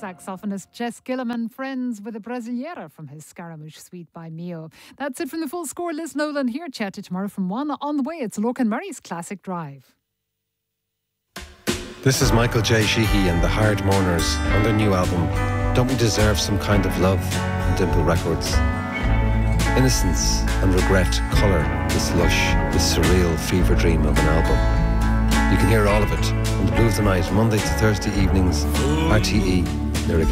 saxophonist Jess Gillam and friends with a Brasileira from his Scaramouche suite by Mio. That's it from the Full Score. Liz Nolan here. Chat to you tomorrow from 1 on the way. It's Logan Murray's Classic Drive. This is Michael J. Sheehy and the Hard Mourners on their new album, Don't We Deserve Some Kind of Love, on Dimple Records. Innocence and regret colour this lush, this surreal fever dream of an album. You can hear all of it on The Blue of the Night, Monday to Thursday evenings, RTE, Lyric